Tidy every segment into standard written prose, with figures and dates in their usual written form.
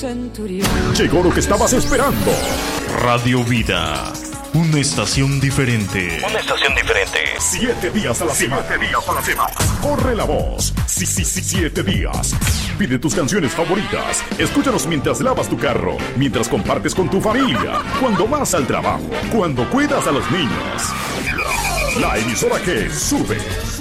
centurión. Llegó lo que estabas esperando. Radio Vida, una estación diferente. 7 días a la semana. Corre la voz. Sí, 7 días. Pide tus canciones favoritas. Escúchanos mientras lavas tu carro, mientras compartes con tu familia, cuando vas al trabajo, cuando cuidas a los niños. La emisora que sube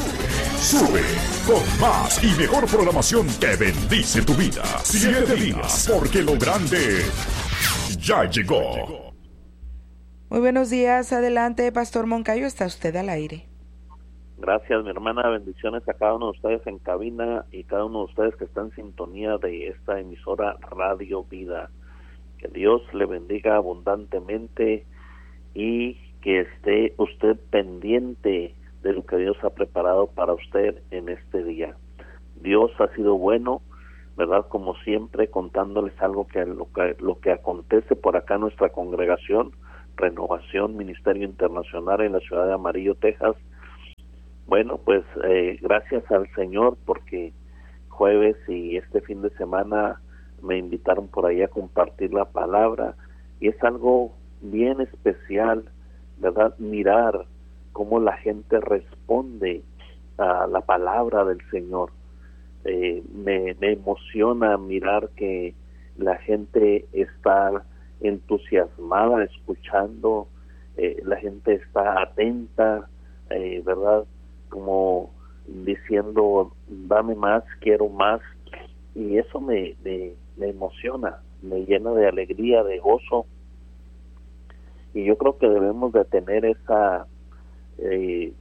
con más y mejor programación que bendice tu vida. 7 días, porque lo grande ya llegó. Muy buenos días, adelante, Pastor Moncayo, está usted al aire. Gracias, mi hermana, bendiciones a cada uno de ustedes en cabina y cada uno de ustedes que está en sintonía de esta emisora Radio Vida. Que Dios le bendiga abundantemente y que esté usted pendiente de lo que Dios ha preparado para usted en este día. Dios ha sido bueno, ¿verdad? Como siempre, contándoles algo lo que acontece por acá en nuestra congregación, Renovación Ministerio Internacional en la ciudad de Amarillo, Texas. Bueno, pues gracias al Señor porque jueves y este fin de semana me invitaron por ahí a compartir la palabra y es algo bien especial, ¿verdad? Mirar cómo la gente responde a la palabra del Señor. Me emociona mirar que la gente está entusiasmada escuchando, la gente está atenta, ¿verdad? Como diciendo, dame más, quiero más, y eso me emociona, me llena de alegría, de gozo, y yo creo que debemos de tener esa de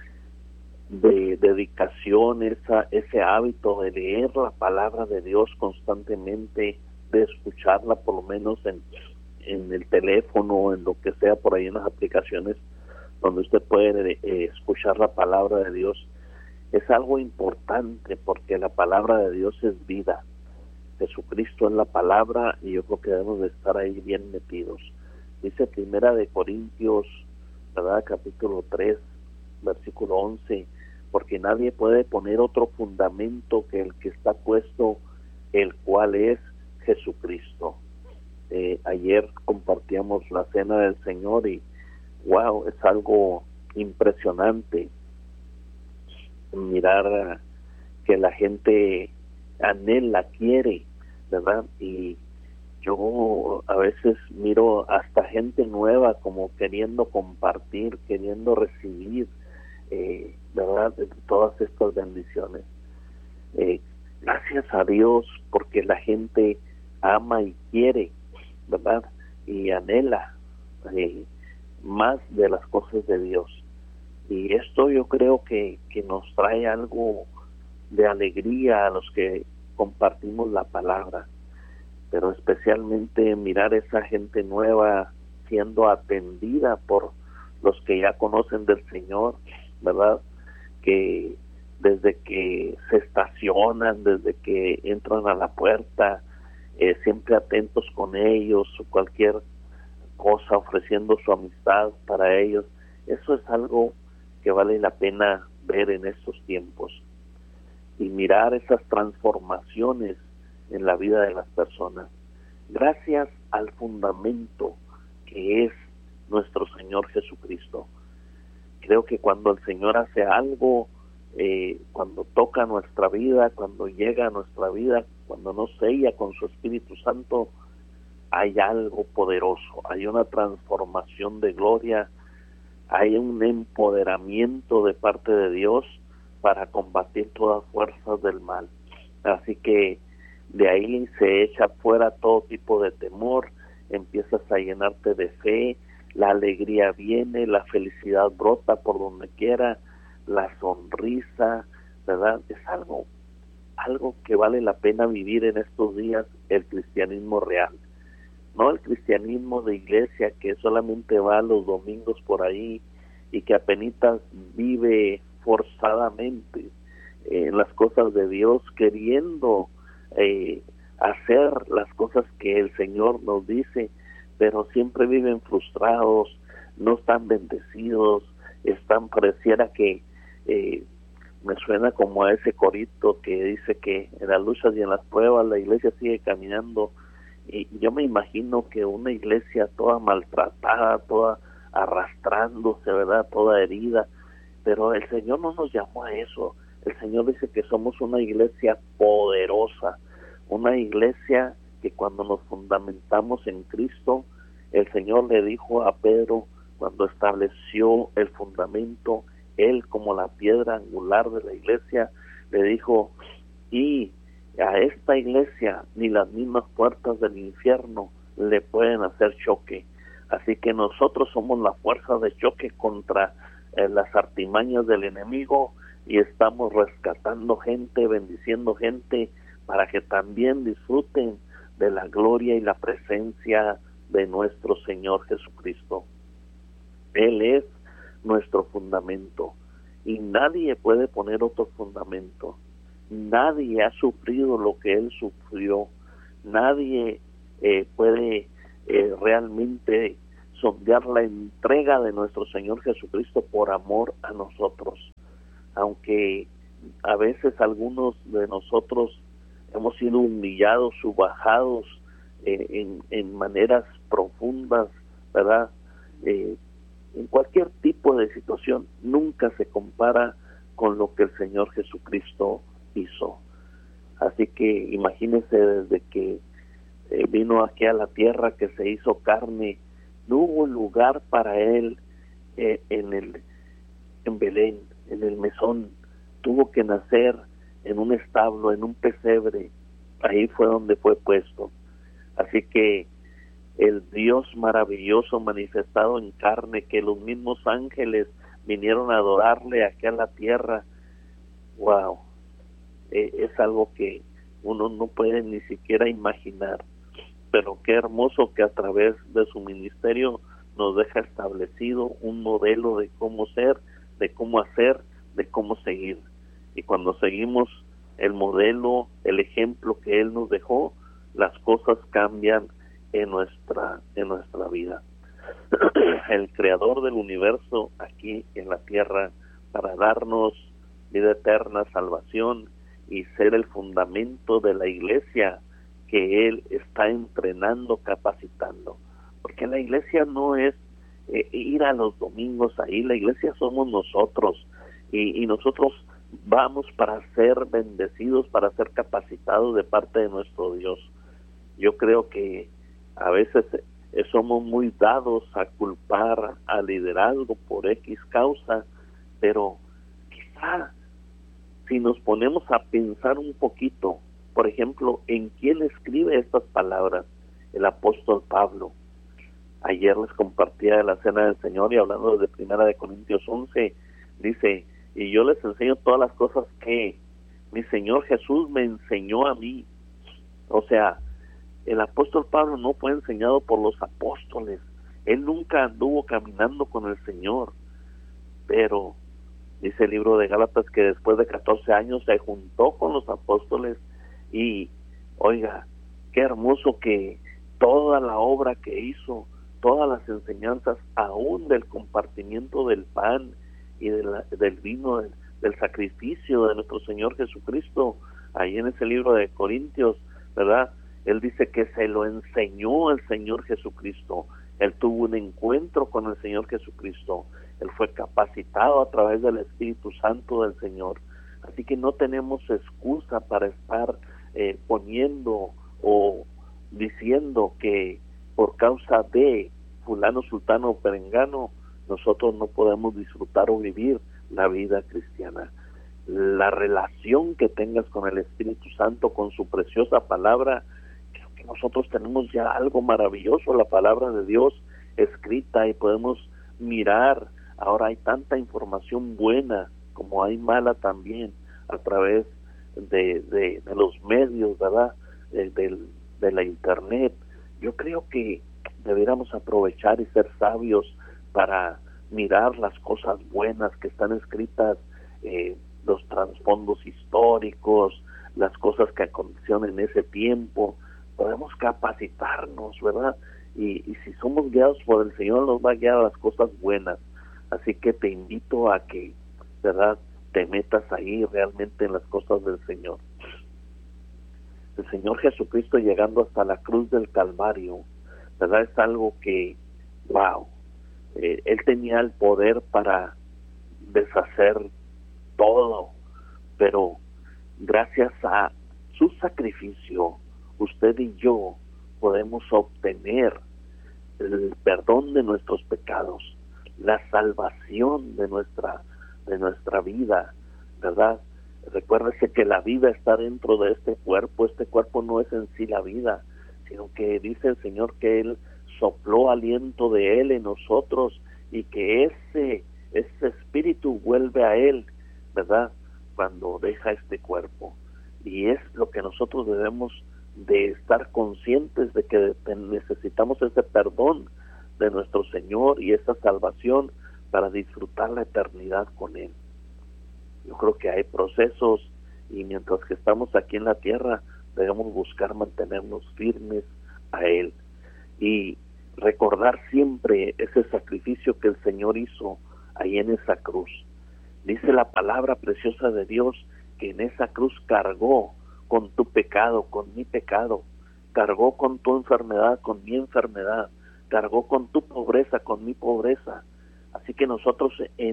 dedicación, ese hábito de leer la palabra de Dios constantemente, de escucharla por lo menos en el teléfono, en lo que sea por ahí en las aplicaciones donde usted puede escuchar la palabra de Dios. Es algo importante porque la palabra de Dios es vida. Jesucristo es la palabra y yo creo que debemos de estar ahí bien metidos. Dice Primera de Corintios, ¿verdad? Capítulo 3, versículo 11, porque nadie puede poner otro fundamento que el que está puesto, el cual es Jesucristo. Ayer compartíamos la cena del Señor y wow, es algo impresionante mirar que la gente anhela, quiere, ¿verdad? Y yo a veces miro hasta gente nueva como queriendo compartir, queriendo recibir, ¿verdad? Todas estas bendiciones. Gracias a Dios porque la gente ama y quiere, ¿verdad? Y anhela más de las cosas de Dios. Y esto yo creo que nos trae algo de alegría a los que compartimos la palabra, pero especialmente mirar esa gente nueva siendo atendida por los que ya conocen del Señor, ¿verdad? Que desde que se estacionan, desde que entran a la puerta, siempre atentos con ellos, o cualquier cosa, ofreciendo su amistad para ellos. Eso es algo que vale la pena ver en estos tiempos y mirar esas transformaciones en la vida de las personas gracias al fundamento que es nuestro Señor Jesucristo. Creo que cuando el Señor hace algo, cuando toca nuestra vida, cuando llega a nuestra vida, cuando nos sella con su Espíritu Santo, hay algo poderoso, hay una transformación de gloria, hay un empoderamiento de parte de Dios para combatir todas fuerzas del mal. Así que de ahí se echa fuera todo tipo de temor, empiezas a llenarte de fe, la alegría viene, la felicidad brota por donde quiera, la sonrisa, ¿verdad? Es algo que vale la pena vivir en estos días, el cristianismo real. No el cristianismo de iglesia que solamente va los domingos por ahí y que apenitas vive forzadamente en las cosas de Dios, queriendo hacer las cosas que el Señor nos dice, pero siempre viven frustrados, no están bendecidos, pareciera que me suena como a ese corito que dice que en las luchas y en las pruebas la iglesia sigue caminando Y yo me imagino que una iglesia toda maltratada, toda arrastrándose, ¿verdad? Toda herida. Pero el Señor no nos llamó a eso. El Señor dice que somos una iglesia poderosa, una iglesia que cuando nos fundamentamos en Cristo, el Señor le dijo a Pedro, cuando estableció el fundamento, él como la piedra angular de la iglesia, le dijo, y a esta iglesia ni las mismas puertas del infierno le pueden hacer choque. Así que nosotros somos la fuerza de choque contra las artimañas del enemigo, y estamos rescatando gente, bendiciendo gente, para que también disfruten de la gloria y la presencia de nuestro Señor Jesucristo. Él es nuestro fundamento y nadie puede poner otro fundamento. Nadie ha sufrido lo que Él sufrió. Nadie puede realmente sondear la entrega de nuestro Señor Jesucristo por amor a nosotros. Aunque a veces algunos de nosotros hemos sido humillados, subajados en maneras profundas, ¿verdad? En cualquier tipo de situación, nunca se compara con lo que el Señor Jesucristo hizo. Así que imagínense, desde que vino aquí a la tierra, que se hizo carne, no hubo lugar para Él en Belén, en el mesón. Tuvo que nacer en un establo, en un pesebre. Ahí fue donde fue puesto. Así que el Dios maravilloso manifestado en carne, que los mismos ángeles vinieron a adorarle aquí a la tierra, wow, es algo que uno no puede ni siquiera imaginar. Pero qué hermoso que a través de su ministerio nos deja establecido un modelo de cómo ser, de cómo hacer, de cómo seguir. Y cuando seguimos el modelo, el ejemplo que Él nos dejó, las cosas cambian en nuestra vida. El creador del universo aquí en la tierra, para darnos vida eterna, salvación, y ser el fundamento de la iglesia que Él está entrenando, capacitando. Porque la iglesia no es ir a los domingos ahí, la iglesia somos nosotros, y nosotros vamos para ser bendecidos, para ser capacitados de parte de nuestro Dios. Yo creo que a veces somos muy dados a culpar al liderazgo por X causa, pero quizá si nos ponemos a pensar un poquito, por ejemplo, ¿en quién escribe estas palabras? El apóstol Pablo. Ayer les compartía de la Cena del Señor, y hablando de 1 Corintios 11, dice, y yo les enseño todas las cosas que mi Señor Jesús me enseñó a mí. O sea, el apóstol Pablo no fue enseñado por los apóstoles. Él nunca anduvo caminando con el Señor. Pero dice el libro de Gálatas que después de 14 años se juntó con los apóstoles, y oiga, qué hermoso que toda la obra que hizo, todas las enseñanzas, aún del compartimiento del pan y del vino, del sacrificio de nuestro Señor Jesucristo, ahí en ese libro de Corintios, ¿verdad? Él dice que se lo enseñó el Señor Jesucristo. Él tuvo un encuentro con el Señor Jesucristo. Él fue capacitado a través del Espíritu Santo del Señor. Así que no tenemos excusa para estar poniendo o diciendo que por causa de fulano, sultano o perengano nosotros no podemos disfrutar o vivir la vida cristiana. La relación que tengas con el Espíritu Santo, con su preciosa palabra, creo que nosotros tenemos ya algo maravilloso, la palabra de Dios escrita, y podemos mirar. Ahora hay tanta información buena como hay mala también a través de los medios, ¿verdad? De la internet. Yo creo que deberíamos aprovechar y ser sabios para mirar las cosas buenas que están escritas, los trasfondos históricos, las cosas que acontecieron en ese tiempo. Podemos capacitarnos, ¿verdad? Y si somos guiados por el Señor, nos va a guiar a las cosas buenas. Así que te invito a que, ¿verdad?, te metas ahí realmente en las cosas del Señor. el Señor Jesucristo llegando hasta la cruz del Calvario, ¿verdad? Es algo que, wow, Él tenía el poder para deshacer todo, pero gracias a su sacrificio, usted y yo podemos obtener el perdón de nuestros pecados, la salvación de nuestra vida, ¿verdad? Recuérdese que la vida está dentro de este cuerpo no es en sí la vida, sino que dice el Señor que Él sopló aliento de Él en nosotros y que ese espíritu vuelve a Él, ¿verdad? Cuando deja este cuerpo. Y es lo que nosotros debemos de estar conscientes de que necesitamos ese perdón de nuestro Señor y esa salvación para disfrutar la eternidad con Él. Yo creo que hay procesos y mientras que estamos aquí en la tierra debemos buscar mantenernos firmes a Él y recordar siempre ese sacrificio que el Señor hizo ahí en esa cruz. Dice la palabra preciosa de Dios que en esa cruz cargó con tu pecado, con mi pecado, cargó con tu enfermedad, con mi enfermedad, cargó con tu pobreza, con mi pobreza. Así que nosotros en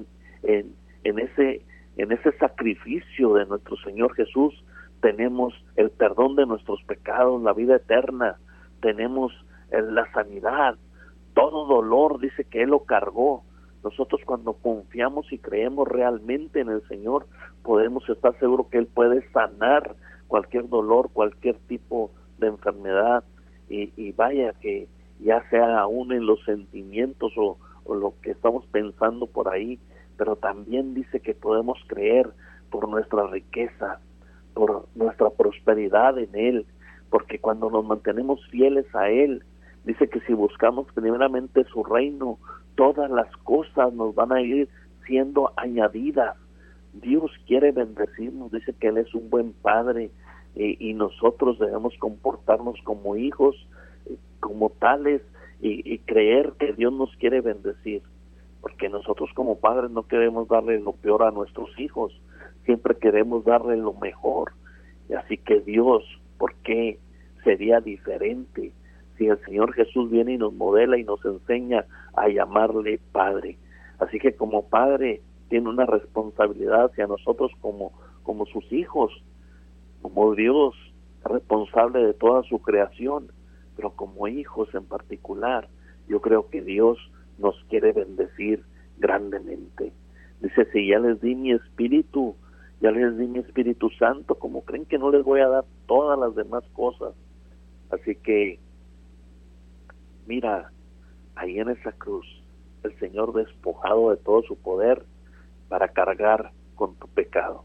ese sacrificio de nuestro Señor Jesús tenemos el perdón de nuestros pecados, la vida eterna, tenemos la sanidad, todo dolor, dice que Él lo cargó. Nosotros cuando confiamos y creemos realmente en el Señor, podemos estar seguros que Él puede sanar cualquier dolor, cualquier tipo de enfermedad, y vaya que ya sea aún en los sentimientos o lo que estamos pensando por ahí, pero también dice que podemos creer por nuestra riqueza, por nuestra prosperidad en Él, porque cuando nos mantenemos fieles a Él, dice que si buscamos primeramente su reino, todas las cosas nos van a ir siendo añadidas. Dios quiere bendecirnos, dice que Él es un buen Padre, y nosotros debemos comportarnos como hijos, como tales, y creer que Dios nos quiere bendecir, porque nosotros como padres no queremos darle lo peor a nuestros hijos, siempre queremos darle lo mejor. Y así que Dios, ¿por qué sería diferente si el Señor Jesús viene y nos modela y nos enseña a llamarle Padre? Así que como Padre tiene una responsabilidad hacia nosotros como sus hijos, como Dios responsable de toda su creación, pero como hijos en particular, yo creo que Dios nos quiere bendecir grandemente. Dice, si ya les di mi Espíritu, ya les di mi Espíritu Santo, ¿cómo creen que no les voy a dar todas las demás cosas? Así que, mira, ahí en esa cruz, el Señor despojado de todo su poder para cargar con tu pecado.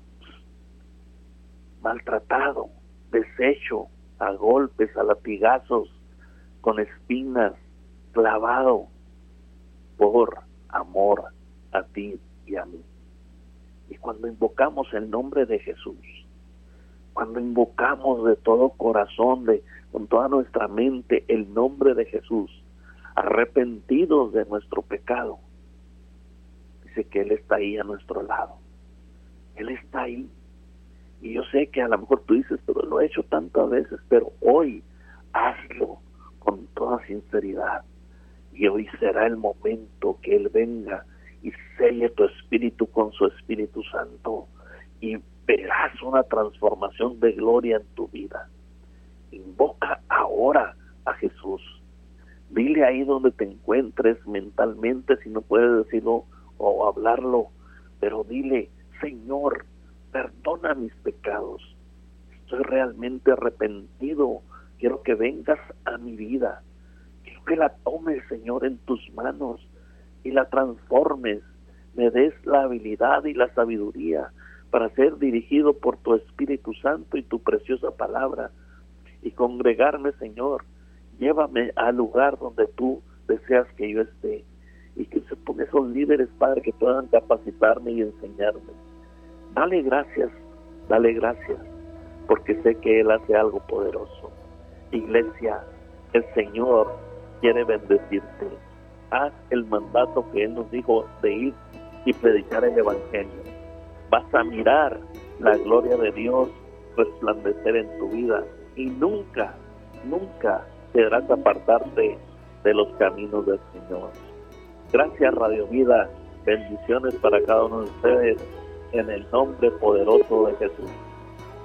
Maltratado, deshecho, a golpes, a latigazos, con espinas, clavado, por amor a ti y a mí. Y cuando invocamos el nombre de Jesús, cuando invocamos de todo corazón, con toda nuestra mente el nombre de Jesús, arrepentidos de nuestro pecado, dice que Él está ahí a nuestro lado. Él está ahí. Y yo sé que a lo mejor tú dices, pero lo he hecho tantas veces, pero hoy hazlo con toda sinceridad. Y hoy será el momento que Él venga y selle tu espíritu con su Espíritu Santo, y verás una transformación de gloria en tu vida. Invoca ahora a Jesús. Dile ahí donde te encuentres mentalmente, si no puedes decirlo o hablarlo, pero dile, Señor, perdona mis pecados. Estoy realmente arrepentido. Quiero que vengas a mi vida. Quiero que la tomes, Señor, en tus manos y la transformes. Me des la habilidad y la sabiduría para ser dirigido por tu Espíritu Santo y tu preciosa palabra, y congregarme, Señor. Llévame al lugar donde tú deseas que yo esté, y que se pongan esos líderes, Padre, que puedan capacitarme y enseñarme. Dale gracias, porque sé que Él hace algo poderoso. Iglesia, el Señor quiere bendecirte. Haz el mandato que Él nos dijo de ir y predicar el Evangelio. Vas a mirar la gloria de Dios resplandecer en tu vida y nunca, nunca querrás apartarte de los caminos del Señor. Gracias, Radio Vida. Bendiciones para cada uno de ustedes en el nombre poderoso de Jesús.